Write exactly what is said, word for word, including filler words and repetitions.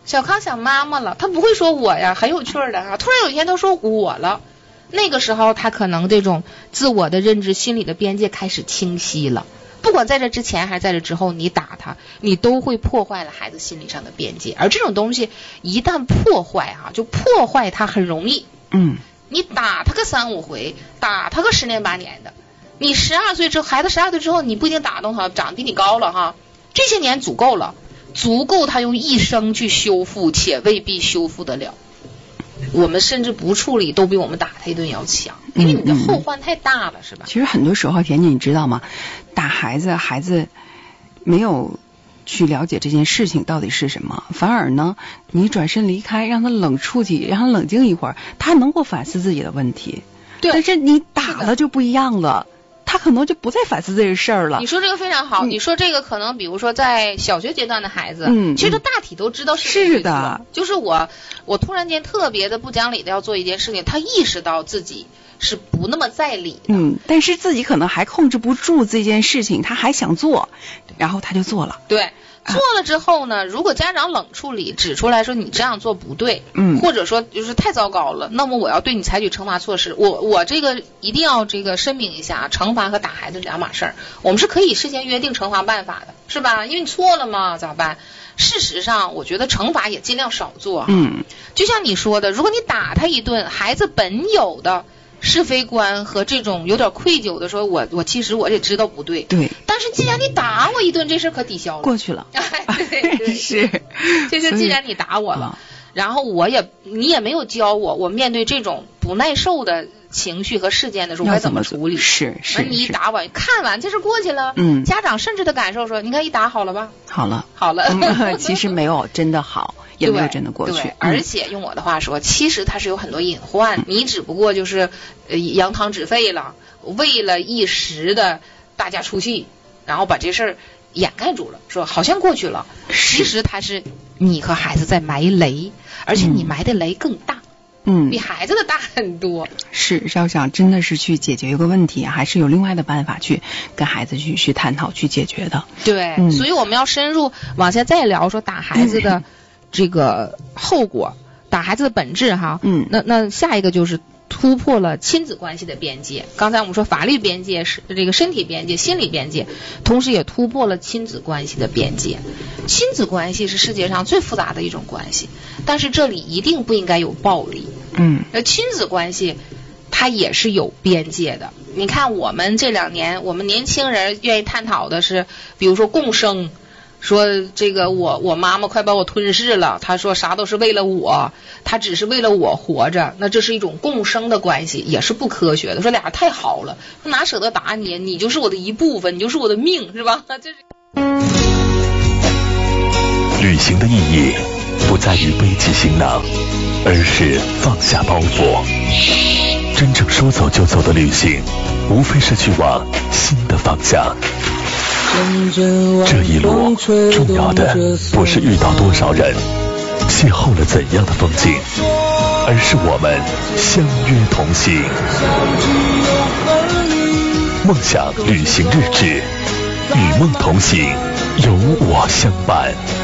小康想妈妈了，他不会说我呀，很有趣的啊。突然有一天他说我了，那个时候他可能这种自我的认知、心理的边界开始清晰了。不管在这之前还是在这之后，你打他，你都会破坏了孩子心理上的边界。而这种东西一旦破坏哈、啊，就破坏他很容易。 嗯， 你打他个三五回，打他个十年八年的，你十二岁之后，孩子十二岁之后，你不一定打动他，长得比你高了哈，这些年足够了，足够他用一生去修复，且未必修复得了。我们甚至不处理都比我们打他一顿要强，因为你的后患太大了，是吧？ 其实很多时候，田姐你知道吗？打孩子，孩子没有去了解这件事情到底是什么，反而呢，你转身离开，让他冷处几，让他冷静一会儿，他能够反思自己的问题。 对， 但是你打了就不一样了。他可能就不再反思这个事儿了。 你说这个非常好，嗯、你说这个可能比如说在小学阶段的孩子， 嗯， 其实他大体都知道是是的， 就是我我突然间特别的不讲理的要做一件事情，他意识到自己是不那么在理的， 嗯，但是自己可能还控制不住这件事情，他还想做，然后他就做了。 对。做了之后呢，如果家长冷处理指出来说你这样做不对， 嗯， 或者说就是太糟糕了，那么我要对你采取惩罚措施。我我这个一定要这个声明一下，惩罚和打孩子两码事儿，我们是可以事先约定惩罚办法的，是吧？因为你错了嘛，咋办？事实上，我觉得惩罚也尽量少做。 嗯， 就像你说的，如果你打他一顿，孩子本有的是非观和这种有点愧疚的说，我我其实我也知道不对， 对。 但是既然你打我一顿，这事可抵消了， 过去了。 对对对， 是， 就是既然你打我了，然后我也你也没有教我，我面对这种不耐受的情绪和事件的时候我该怎么处理？ 是是。 而你一打我，看完这事过去了， 嗯， 家长甚至的感受说，你看一打好了吧？ 好了， 好了。 嗯、其实没有真的好。也没有真的过去， 对对，而且用我的话说，其实它是有很多隐患，嗯、你只不过就是呃扬汤止沸了，为了一时的大家出气，然后把这事儿掩盖住了，说好像过去了，其实它是你和孩子在埋雷，而且你埋的雷更大， 嗯， 比孩子的大很多。 是，要想真的是去解决一个问题，还是有另外的办法去跟孩子去去探讨去解决的。 对，嗯、所以我们要深入往下再聊说打孩子的。嗯这个后果，打孩子的本质哈， 嗯， 那那下一个就是突破了亲子关系的边界。刚才我们说法律边界是这个身体边界、心理边界，同时也突破了亲子关系的边界。亲子关系是世界上最复杂的一种关系，但是这里一定不应该有暴力。 嗯， 而亲子关系它也是有边界的。你看我们这两年，我们年轻人愿意探讨的是，比如说共生。说这个我我妈妈快把我吞噬了，她说啥都是为了我，她只是为了我活着，那这是一种共生的关系，也是不科学的。说俩人太好了，哪舍得打你？你就是我的一部分，你就是我的命，是吧？这是。 旅行的意义不在于背起行囊，而是放下包袱。真正说走就走的旅行，无非是去往新的方向。这一路重要的不是遇到多少人，邂逅了怎样的风景，而是我们相约同行。梦想旅行日志，与梦同行，有我相伴。